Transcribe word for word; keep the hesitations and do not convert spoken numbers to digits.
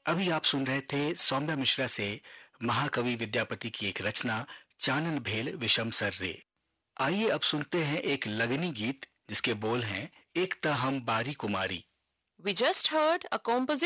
अभी आप सुन रहे थे सौम्या मिश्रा से महाकवि विद्यापति की एक रचना चानन भेल विषम सर रे। आइए अब सुनते हैं एक लगनी गीत जिसके बोल हैं एक त हम बारी कुमारी। We just heard a composition